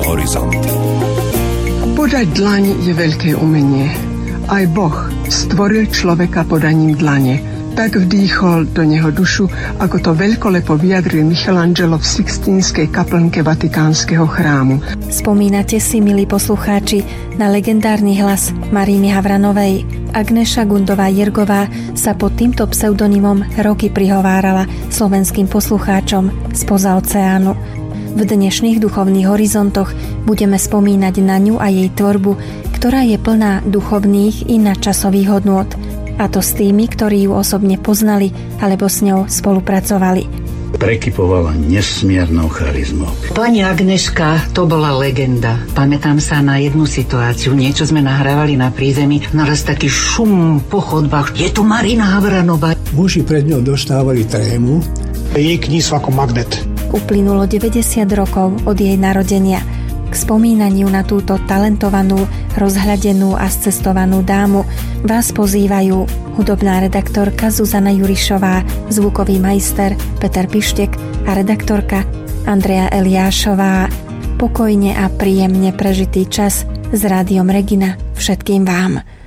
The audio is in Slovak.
horizont. Podať dlaň je veľké umenie. Aj Boh stvoril človeka podaním dlane. Tak vdýchol do neho dušu, ako to veľkolepo vyjadril Michelangelo v Sixtínskej kaplnke Vatikánskeho chrámu. Spomínate si, milí poslucháči, na legendárny hlas Mariny Havranovej. Agneša Gundová-Jirgová sa pod týmto pseudonymom roky prihovárala slovenským poslucháčom spoza oceánu. V dnešných duchovných horizontoch budeme spomínať na ňu a jej tvorbu, ktorá je plná duchovných i nadčasových hodnôt. A to s tými, ktorí ju osobne poznali alebo s ňou spolupracovali. Prekypovala nesmiernou charizmou. Pani Agneška, to bola legenda. Pamätám sa na jednu situáciu. Niečo sme nahrávali na prízemí. Naraz taký šum po chodbách. Je tu Marina Havranová. Muži pred ňou dostávali trému. Jej kníh sú ako magnet. Uplynulo 90 rokov od jej narodenia. K spomínaniu na túto talentovanú, rozhľadenú a scestovanú dámu vás pozývajú hudobná redaktorka Zuzana Jurišová, zvukový majster Peter Pištek a redaktorka Andrea Eliášová. Pokojne a príjemne prežitý čas s Rádiom Regina všetkým vám.